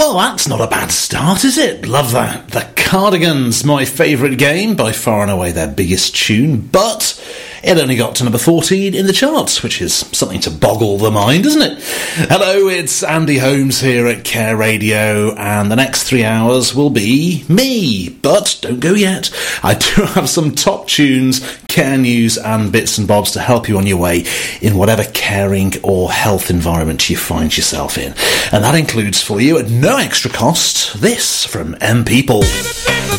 Well, that's not a bad start, is it? Love that. The Cardigans, my favourite game, by far and away their biggest tune, but it only got to number 14 in the charts, which is something to boggle the mind, isn't it? Hello, it's Andy Holmes here at Care Radio, and the next 3 hours will be me. But don't go yet. I do have some top tunes, care news, and bits and bobs to help you on your way in whatever caring or health environment you find yourself in. And that includes for you, at no extra cost, this from M People.